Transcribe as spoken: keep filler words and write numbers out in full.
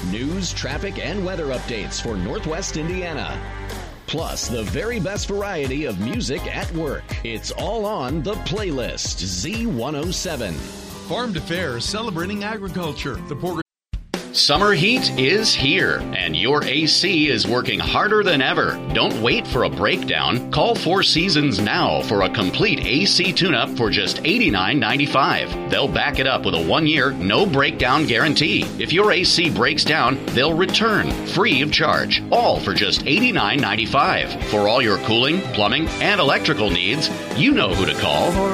News, traffic, and weather updates for Northwest Indiana. Plus, the very best variety of music at work. It's all on The Playlist, Z one oh seven. Farm to Fair, celebrating agriculture. The Porter Summer heat is here, and your A C is working harder than ever. Don't wait for a breakdown. Call Four Seasons now for a complete A C tune-up for just eighty-nine ninety-five. They'll back it up with a one-year, no-breakdown guarantee. If your A C breaks down, they'll return, free of charge, all for just eighty-nine ninety-five. For all your cooling, plumbing, and electrical needs, you know who to call.